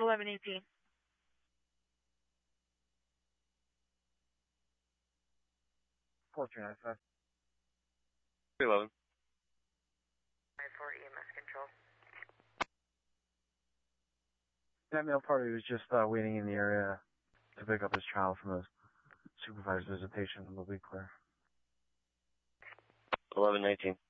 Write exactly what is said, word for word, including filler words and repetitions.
eleven eighteen. four two nine five. three eleven. five four E M S control. That male party was just uh, waiting in the area to pick up his child from a supervised visitation. Will be clear. eleven nineteen.